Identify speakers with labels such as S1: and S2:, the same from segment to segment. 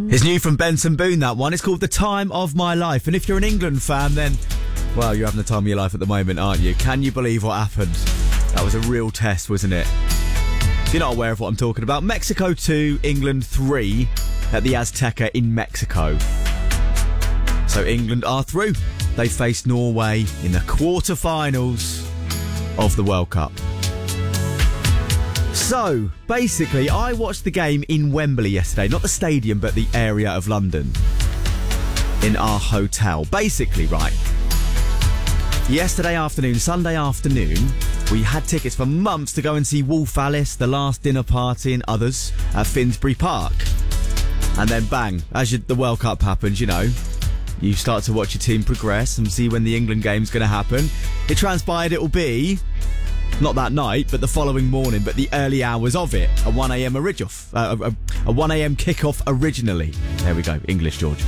S1: It's new from Benson Boone, that one. It's called The Time of My Life. And if you're an England fan, then, well, you're having the time of your life at the moment, aren't you? Can you believe what happened? That was a real test, wasn't it? If you're not aware of what I'm talking about, Mexico 2, England 3 at the Azteca in Mexico. So England are through. They face Norway in the quarterfinals of the World Cup. So, basically, I watched the game in Wembley yesterday. Not the stadium, but the area of London. In our hotel. Basically, right. Yesterday afternoon, Sunday afternoon, we had tickets for months to go and see Wolf Alice, The Last Dinner Party and others at Finsbury Park. And then bang, as the World Cup happens, you know, you start to watch your team progress and see when the England game's going to happen. It transpired it will be, not that night, but the following morning, but the early hours of it. A 1am a 1am kickoff originally. There we go, English, George.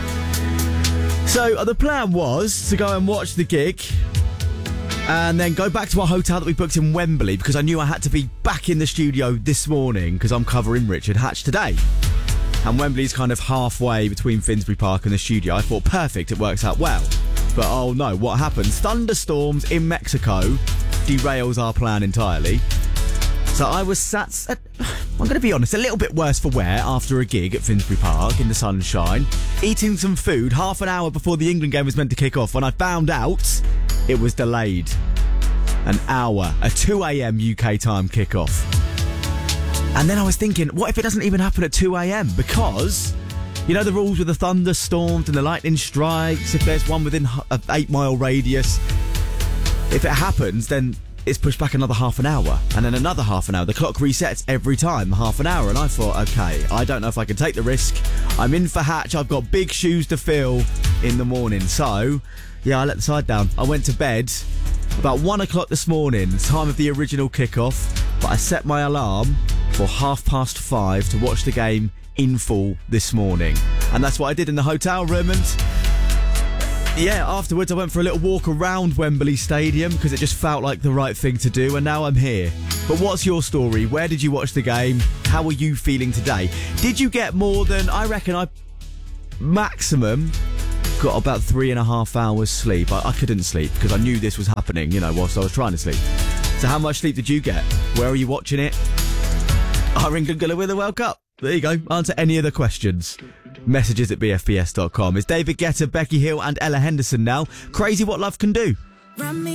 S1: So the plan was to go and watch the gig and then go back to our hotel that we booked in Wembley because I knew I had to be back in the studio this morning because I'm covering Richard Hatch today. And Wembley's kind of halfway between Finsbury Park and the studio. I thought, perfect, it works out well. But oh no, what happened? Thunderstorms in Mexico derails our plan entirely. So I was sat, I'm going to be honest, a little bit worse for wear after a gig at Finsbury Park in the sunshine, eating some food half an hour before the England game was meant to kick off when I found out it was delayed. An hour, a 2am UK time kickoff. And then I was thinking, what if it doesn't even happen at 2am? Because, you know the rules with the thunderstorms and the lightning strikes, if there's one within an 8-mile radius, if it happens, then it's pushed back another half an hour, and then another half an hour. The clock resets every time, half an hour, and I thought, okay, I don't know if I can take the risk. I'm in for Hatch, I've got big shoes to fill in the morning. So, yeah, I let the side down. I went to bed about 1 o'clock this morning, the time of the original kickoff, but I set my alarm for 5:30 to watch the game in full this morning. And that's what I did in the hotel room, and yeah, afterwards I went for a little walk around Wembley Stadium because it just felt like the right thing to do, and now I'm here. But what's your story? Where did you watch the game? How are you feeling today? Did you get more than, I reckon I maximum got about 3.5 hours sleep. I couldn't sleep because I knew this was happening, you know, whilst I was trying to sleep. So how much sleep did you get? Where are you watching it? Are England going to win the World Cup? There you go. Answer any of the questions. Messages at bfbs.com. It's David Guetta, Becky Hill and Ella Henderson now. Crazy What Love Can Do.